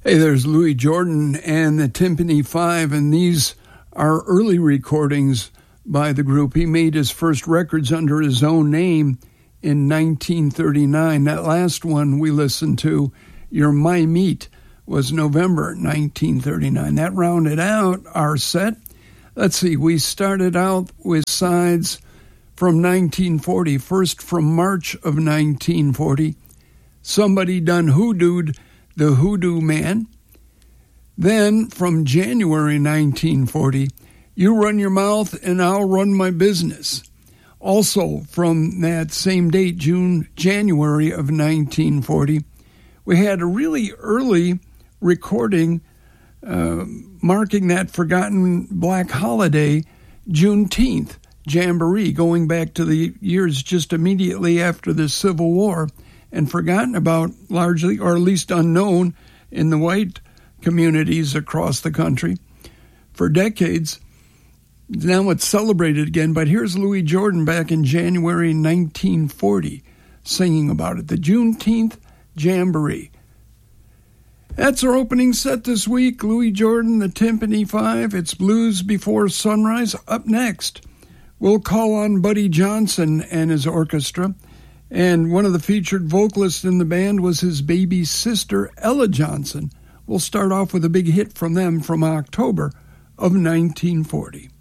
Hey, there's Louis Jordan and the Tympany Five, and these are early recordings by the group. He made his first records under his own name in 1939. That last one we listened to, You're My Meat, was November 1939. That rounded out our set. Let's see, we started out with sides from 1940. First, from March of 1940, Somebody Done Hoodooed the Hoodoo Man. Then, from January 1940, You Run Your Mouth and I'll Run My Business. Also, from that same date, January of 1940, we had a really early recording marking that forgotten black holiday, Juneteenth Jamboree, going back to the years just immediately after the Civil War, and forgotten about largely, or at least unknown, in the white communities across the country for decades. Now it's celebrated again, but here's Louis Jordan back in January 1940 singing about it, the Juneteenth Jamboree. That's our opening set this week. Louis Jordan, the Tympany Five. It's Blues Before Sunrise. Up next, we'll call on Buddy Johnson and his orchestra. And one of the featured vocalists in the band was his baby sister, Ella Johnson. We'll start off with a big hit from them from October of 1940.